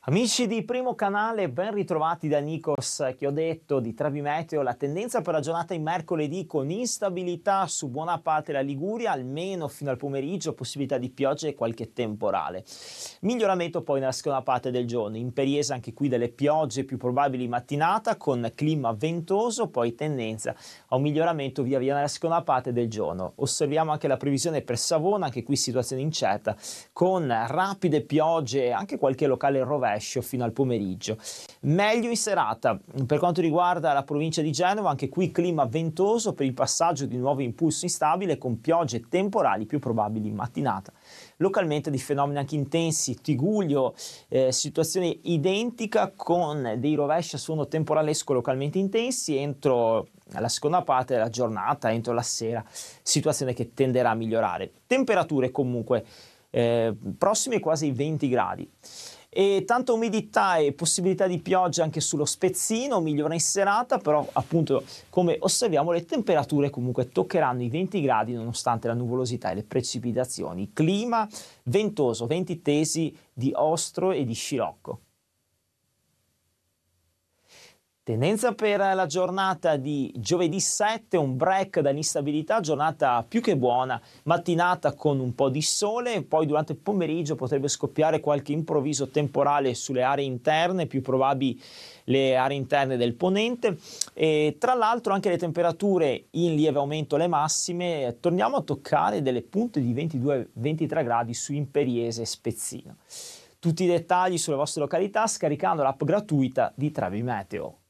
Amici di Primo Canale, ben ritrovati da Nikos che ho detto di Trevi Meteo. La tendenza per la giornata di mercoledì con instabilità su buona parte della Liguria, almeno fino al pomeriggio, possibilità di piogge e qualche temporale. Miglioramento poi nella seconda parte del giorno, in Periese anche qui delle piogge più probabili in mattinata con clima ventoso, poi tendenza a un miglioramento via via nella seconda parte del giorno. Osserviamo anche la previsione per Savona, anche qui situazione incerta, con rapide piogge, anche qualche locale rovescio fino al pomeriggio. Meglio in serata per quanto riguarda la provincia di Genova, anche qui clima ventoso per il passaggio di nuovo impulso instabile con piogge temporali più probabili in mattinata. Localmente di fenomeni anche intensi, Tigullio, situazione identica con dei rovesci a suono temporalesco localmente intensi entro la seconda parte della giornata, entro la sera, situazione che tenderà a migliorare. Temperature comunque prossime quasi ai 20 gradi. E tanta umidità e possibilità di pioggia anche sullo Spezzino, migliora in serata, però appunto come osserviamo le temperature comunque toccheranno i 20 gradi nonostante la nuvolosità e le precipitazioni. Clima ventoso, venti tesi di Ostro e di Scirocco. Tendenza per la giornata di giovedì 7, un break dall'instabilità, giornata più che buona, mattinata con un po' di sole, poi durante il pomeriggio potrebbe scoppiare qualche improvviso temporale sulle aree interne, più probabili le aree interne del ponente, e tra l'altro anche le temperature in lieve aumento, le massime, torniamo a toccare delle punte di 22-23 gradi su Imperiese e Spezzino. Tutti i dettagli sulle vostre località scaricando l'app gratuita di Trevi Meteo.